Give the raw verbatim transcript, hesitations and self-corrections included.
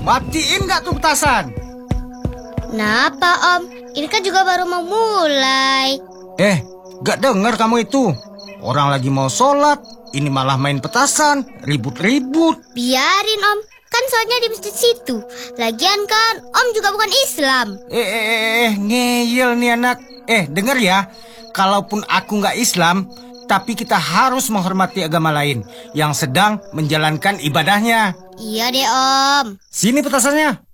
matiin nggak tuh petasan? Kenapa, Om? Ini kan juga baru mau mulai. Eh, gak denger kamu itu? Orang lagi mau sholat, ini malah main petasan, ribut-ribut. Biarin, Om. Kan soalnya di masjid situ. Lagian kan, Om juga bukan Islam. Eh, eh, eh, eh ngeyel nih anak. Eh, denger ya. Kalaupun aku gak Islam, tapi kita harus menghormati agama lain yang sedang menjalankan ibadahnya. Iya deh, Om. Sini petasannya.